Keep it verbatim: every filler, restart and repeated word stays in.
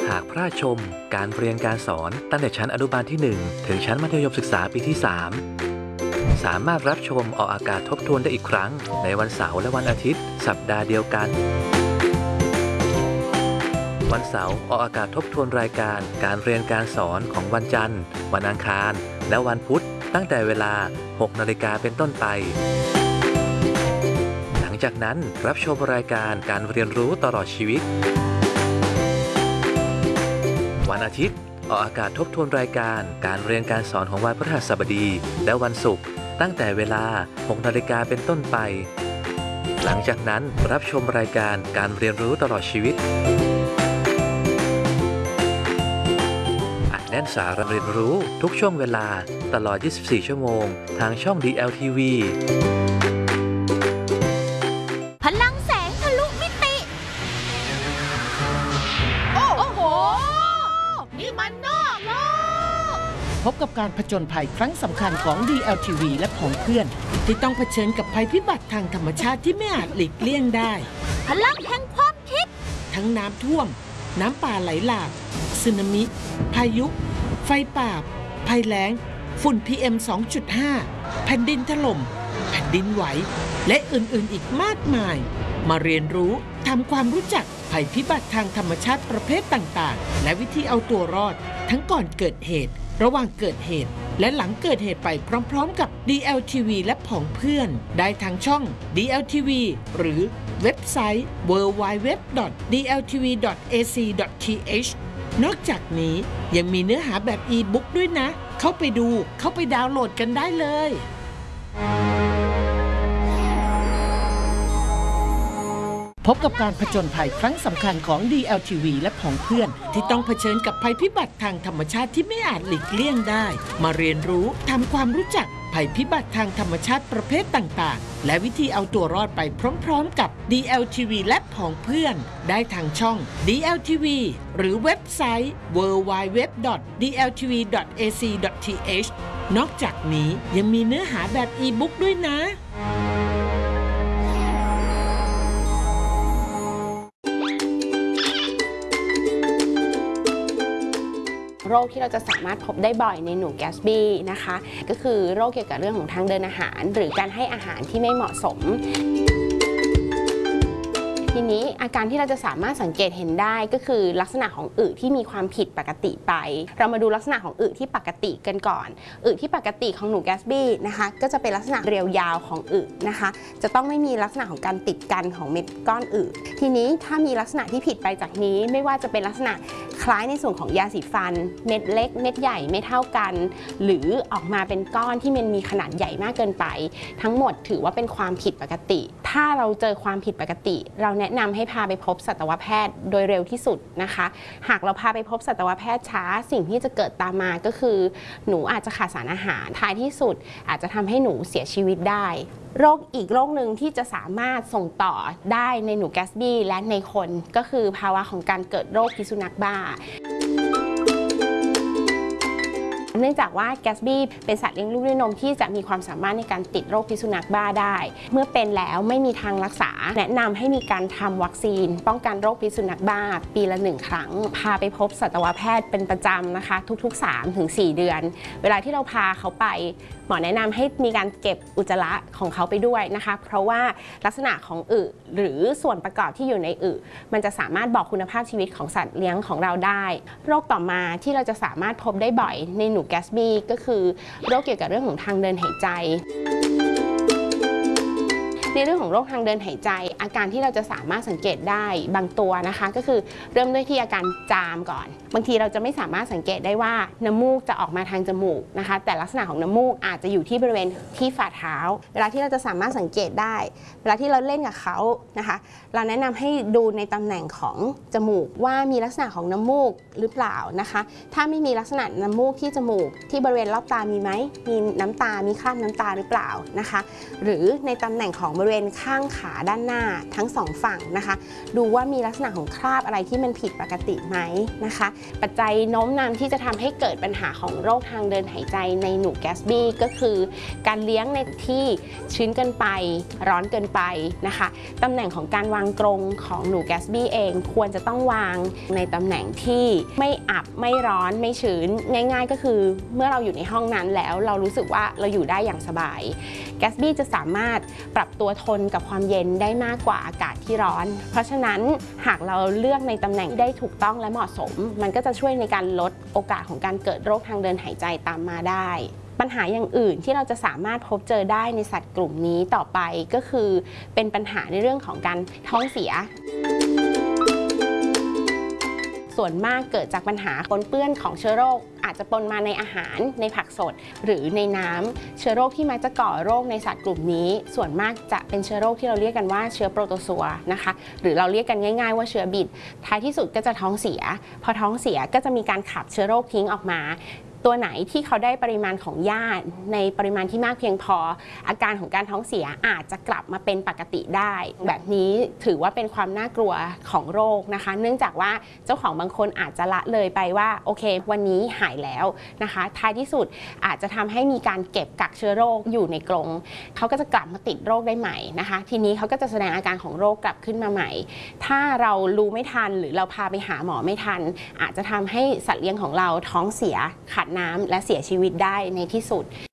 หากพลาดชมการเรียนการสอนตั้งแต่ชั้นอนุบาลที่หนึ่งถึงชั้นมัธยมศึกษาปีที่สามสามารถรับชมออกอากาศทบทวนได้อีกครั้งในวันเสาร์และวันอาทิตย์สัปดาห์เดียวกันวันเสาร์ออกอากาศทบทวนรายการการเรียนการสอนของวันจันทร์วันอังคารและวันพุธตั้งแต่เวลา หกนาฬิกาเป็นต้นไปหลังจากนั้นรับชมรายการการเรียนรู้ตลอดชีวิตวันอาทิตย์ออกอากาศทบทวนรายการการเรียนการสอนของวันพฤหัสบดีและวันศุกร์ตั้งแต่เวลา หกนาฬิกาเป็นต้นไปหลังจากนั้นรับชมรายการการเรียนรู้ตลอดชีวิตแน่นสาระเรียนรู้ทุกช่วงเวลาตลอด ยี่สิบสี่ ชั่วโมงทางช่อง ดี แอล ที วีพลังแสงทะลุมิติโอ้โหนี่มันนอกโลกพบกับการผจญภัยครั้งสำคัญของ ดี แอล ที วี และผองเพื่อนที่ต้องเผชิญกับภัยพิบัติทางธรรมชาติที่ไม่อาจหลีกเลี่ยงได้พลังแห่งความคิดทั้งน้ำท่วมน้ำป่าไหลหลากสึนามิพายุไฟป่าภัยแล้งฝุ่น พี เอ็ม สองจุดห้า แผ่นดินถล่มแผ่นดินไหวและอื่นๆอีกมากมายมาเรียนรู้ทำความรู้จักภัยพิบัติทางธรรมชาติประเภทต่างๆและวิธีเอาตัวรอดทั้งก่อนเกิดเหตุระหว่างเกิดเหตุและหลังเกิดเหตุไปพร้อมๆกับ ดี แอล ที วี และผองเพื่อนได้ทางช่อง ดี แอล ที วี หรือเว็บไซต์ ดับเบิลยู ดับเบิลยู ดับเบิลยู ดอท ดี แอล ที วี ดอท เอ ซี ดอท ที เอช นอกจากนี้ยังมีเนื้อหาแบบอีบุ๊กด้วยนะเข้าไปดูเข้าไปดาวน์โหลดกันได้เลยพบกับการผจญภัยครั้งสำคัญของ ดี แอล ที วี และผองเพื่อนที่ต้องเผชิญกับภัยพิบัติทางธรรมชาติที่ไม่อาจหลีกเลี่ยงได้มาเรียนรู้ทำความรู้จักภัยพิบัติทางธรรมชาติประเภทต่างๆและวิธีเอาตัวรอดไปพร้อมๆกับ ดี แอล ที วี และผองเพื่อนได้ทางช่อง ดี แอล ที วี หรือเว็บไซต์ ดับเบิลยู ดับเบิลยู ดับเบิลยู ดอท ดี แอล ที วี ดอท เอ ซี ดอท ที เอช นอกจากนี้ยังมีเนื้อหาแบบอีบุ๊กด้วยนะโรคที่เราจะสามารถพบได้บ่อยในหนูแกสบี้นะคะก็คือโรคเกี่ยวกับเรื่องของทางเดินอาหารหรือการให้อาหารที่ไม่เหมาะสมทีนี้อาการที่เราจะสามารถสังเกตเห็นได้ก็คือลักษณะของอึที่มีความผิดปกติไปเรามาดูลักษณะของอึที่ปกติกันก่อนอึที่ปกติของหนูแกสบี้นะคะก็จะเป็นลักษณะเรียวยาวของอึนะคะจะต้องไม่มีลักษณะของการติดกันของเม็ดก้อนอึทีนี้ถ้ามีลักษณะที่ผิดไปจากนี้ไม่ว่าจะเป็นลักษณะคล้ายในส่วนของยาสีฟันเม็ดเล็กเม็ดใหญ่ไม่เท่ากันหรือออกมาเป็นก้อนที่มันมีขนาดใหญ่มากเกินไปทั้งหมดถือว่าเป็นความผิดปกติถ้าเราเจอความผิดปกติเราแนะนำให้พาไปพบสัตวแพทย์โดยเร็วที่สุดนะคะหากเราพาไปพบสัตวแพทย์ช้าสิ่งที่จะเกิดตามมาก็คือหนูอาจจะขาดสารอาหารท้ายที่สุดอาจจะทำให้หนูเสียชีวิตได้โรคอีกโรคหนึ่งที่จะสามารถส่งต่อได้ในหนูแกสบี้และในคนก็คือภาวะของการเกิดโรคพิษสุนัขบ้าเนื่องจากว่าแกสบี้เป็นสัตว์เลี้ยงลูกด้วยนมที่จะมีความสามารถในการติดโรคพิษสุนัขบ้าได้เมื่อเป็นแล้วไม่มีทางรักษาแนะนำให้มีการทำวัคซีนป้องกันโรคพิษสุนัขบ้าปีละหนึ่งครั้งพาไปพบสัตวแพทย์เป็นประจำนะคะทุกๆ สามถึงสี่ เดือนเวลาที่เราพาเขาไปหมอแนะนำให้มีการเก็บอุจจาระของเขาไปด้วยนะคะเพราะว่าลักษณะของอึหรือส่วนประกอบที่อยู่ในอึมันจะสามารถบอกคุณภาพชีวิตของสัตว์เลี้ยงของเราได้โรคต่อมาที่เราจะสามารถพบได้บ่อยในหนูแกสบี้ก็คือโรคเกี่ยวกับเรื่องของทางเดินหายใจในเรื่องของโรคทางเดินหายใจอาการที่เราจะสามารถสังเกตได้บางตัวนะคะก็คือเริ่มด้วยที่อาการจามก่อนบางทีเราจะไม่สามารถสังเกตได้ว่าน้ำมูกจะออกมาทางจมูกนะคะแต่ลักษณะของน้ำมูกอาจจะอยู่ที่บริเวณที่ฝ่าเท้าเวลาที่เราจะสามารถสังเกตได้เวลาที่เราเล่นกับเขานะคะเราแนะนำให้ดูในตำแหน่งของจมูกว่ามีลักษณะของน้ำมูกหรือเปล่านะคะถ้าไม่มีลักษณะน้ำมูกที่จมูกที่บริเวณรอบตามีไหมมีน้ำตามีคราบน้ำตาหรือเปล่านะคะหรือในตำแหน่งของบบริเวณข้างขาด้านหน้าทั้งสองฝั่งนะคะดูว่ามีลักษณะของคราบอะไรที่มันผิดปกติไหมนะคะปัจจัยโน้มนำที่จะทำให้เกิดปัญหาของโรคทางเดินหายใจในหนูแกสบี้ก็คือการเลี้ยงในที่ชื้นเกินไปร้อนเกินไปนะคะตำแหน่งของการวางกรงของหนูแกสบี้เองควรจะต้องวางในตำแหน่งที่ไม่อับไม่ร้อนไม่ชื้นง่ายๆก็คือเมื่อเราอยู่ในห้องนั้นแล้วเรารู้สึกว่าเราอยู่ได้อย่างสบายแกสบี้จะสามารถปรับตัวทนกับความเย็นได้มากกว่าอากาศที่ร้อนเพราะฉะนั้นหากเราเลือกในตำแหน่งได้ถูกต้องและเหมาะสมมันก็จะช่วยในการลดโอกาสของการเกิดโรคทางเดินหายใจตามมาได้ปัญหาอย่างอื่นที่เราจะสามารถพบเจอได้ในสัตว์กลุ่มนี้ต่อไปก็คือเป็นปัญหาในเรื่องของการท้องเสียส่วนมากเกิดจากปัญหาปนเปื้อนของเชื้อโรคอาจจะปนมาในอาหารในผักสดหรือในน้ำเชื้อโรคที่มักจะก่อโรคในสัตว์กลุ่มนี้ส่วนมากจะเป็นเชื้อโรคที่เราเรียกกันว่าเชื้อโปรโตซัวนะคะหรือเราเรียกกันง่ายๆว่าเชื้อบิดท้ายที่สุดก็จะท้องเสียพอท้องเสียก็จะมีการขับเชื้อโรคทิ้งออกมาตัวไหนที่เขาได้ปริมาณของหญ้าในปริมาณที่มากเพียงพออาการของการท้องเสียอาจจะกลับมาเป็นปกติได้แบบนี้ถือว่าเป็นความน่ากลัวของโรคนะคะเนื่องจากว่าเจ้าของบางคนอาจจะละเลยไปว่าโอเควันนี้หายแล้วนะคะท้ายที่สุดอาจจะทำให้มีการเก็บกักเชื้อโรคอยู่ในกรงเขาก็จะกลับมาติดโรคได้ใหม่นะคะทีนี้เขาก็จะแสดงอาการของโรคกลับขึ้นมาใหม่ถ้าเรารู้ไม่ทันหรือเราพาไปหาหมอไม่ทันอาจจะทำให้สัตว์เลี้ยงของเราท้องเสียขาดน้ำและเสียชีวิตได้ในที่สุด